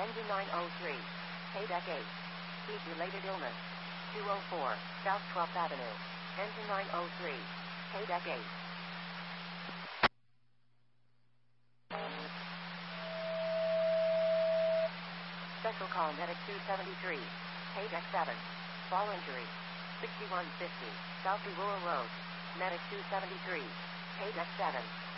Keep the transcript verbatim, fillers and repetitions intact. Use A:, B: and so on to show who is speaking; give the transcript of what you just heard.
A: Engine nine oh three. K-Deck eight. Speed-related illness. two oh four, South twelfth Avenue. Engine nine oh three. K-Deck eight. Special call Medic two seventy-three. K-Deck seven. Fall injury. sixty-one fifty, South Rural Road. Medic two seventy-three. K-Deck seven.